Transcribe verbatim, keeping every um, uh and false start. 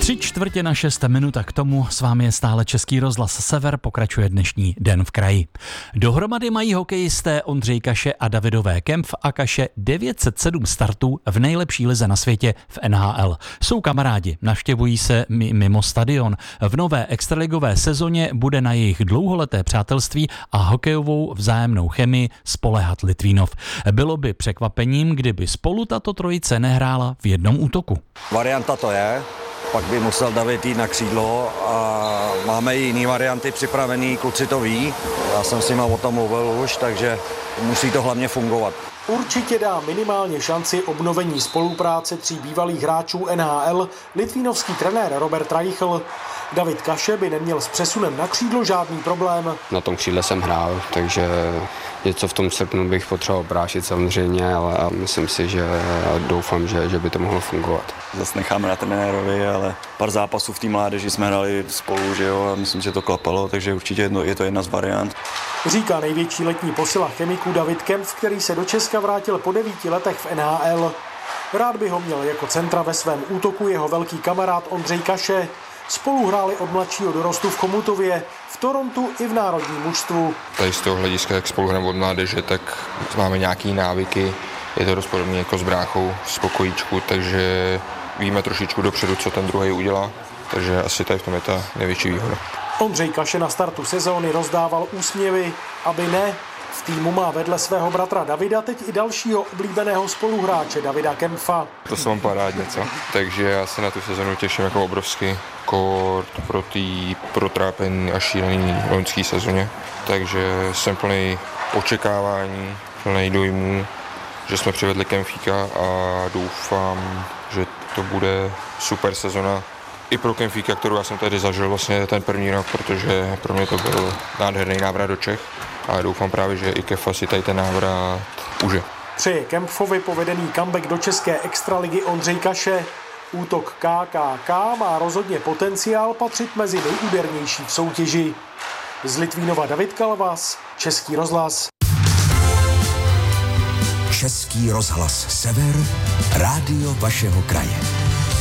Tři čtvrtě na šest minut a k tomu s vámi je stále Český rozhlas Sever, pokračuje dnešní Den v kraji. Dohromady mají hokejisté Ondřej Kaše a Davidové Kempf a Kaše devět set sedm startů v nejlepší lize na světě v N H L. Jsou kamarádi, navštěvují se mimo stadion. V nové extraligové sezóně bude na jejich dlouholeté přátelství a hokejovou vzájemnou chemii spoléhat Litvínov. Bylo by překvapením, kdyby spolu tato trojice nehrála v jednom útoku. Varianta to je. Pak by musel David jít na křídlo a máme i jiné varianty připravený, kluci to ví. Já jsem s nima o tom mluvil už, takže musí to hlavně fungovat. Určitě dá minimálně šanci obnovení spolupráce tří bývalých hráčů N H L litvínovský trenér Robert Reichl. David Kaše by neměl s přesunem na křídlo žádný problém. Na tom křídle jsem hrál, takže něco v tom srpnu bych potřeboval brášit samozřejmě, ale myslím si, že doufám, že, že by to mohlo fungovat. Zase necháme na trenérovi, ale pár zápasů v té mládeži jsme hráli spolu, že jo, a myslím, že to klapalo, takže určitě je to jedna z variant. Říká největší letní posila chemiků David Kempf, který se do Česka vrátil po devíti letech v N H L. Rád by ho měl jako centra ve svém útoku jeho velký kamarád Ondřej Kaše. Spolu hráli od mladšího dorostu v Chomutově, v Torontu i v národním mužstvu. Tady z toho hlediska, jak spolu hrajeme od mládeže, tak máme nějaký návyky. Je to dost podobně jako s bráchou, z pokojíčku, takže víme trošičku dopředu, co ten druhý udělá. Takže asi tady v tom je ta největší výhoda. Ondřej Kaše na startu sezóny rozdával úsměvy, aby ne. V týmu má vedle svého bratra Davida teď i dalšího oblíbeného spoluhráče Davida Kempfa. To se mám parád něco, takže já se na tu sezonu těším jako obrovský kort pro tý protrápený a šílený loňský sezóně. Takže jsem plný očekávání, plný dojmů, že jsme přivedli Kempfíka a doufám, že to bude super sezona i pro Kempfíka, kterou já jsem tady zažil vlastně ten první rok, protože pro mě to byl nádherný návrat do Čech. A doufám právě, že i Kefa si tady ten návrat užije. Přeje Kempfovi povedený comeback do české extraligy Ondřej Kaše. Útok K K K má rozhodně potenciál patřit mezi nejúdernější v soutěži. Z Litvínova David Kalvas, Český rozhlas. Český rozhlas Sever, rádio vašeho kraje.